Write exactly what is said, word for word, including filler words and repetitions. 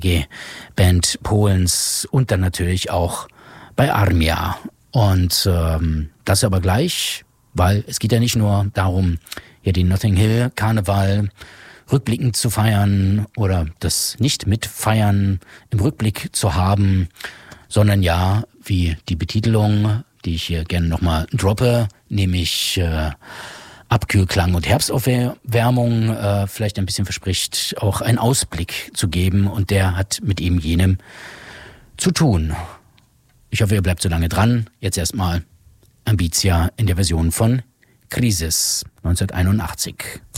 Band Polens und dann natürlich auch bei Armia. Und ähm, das aber gleich, weil es geht ja nicht nur darum, hier den Notting Hill Karneval rückblickend zu feiern oder das nicht mitfeiern im Rückblick zu haben, sondern ja, wie die Betitelung, die ich hier gerne nochmal droppe, nämlich äh, Abkühlklang und Herbstaufwärmung äh, vielleicht ein bisschen verspricht, auch einen Ausblick zu geben, und der hat mit eben jenem zu tun. Ich hoffe, ihr bleibt so lange dran. Jetzt erstmal Ambitia in der Version von Crisis neunzehnhunderteinundachtzig.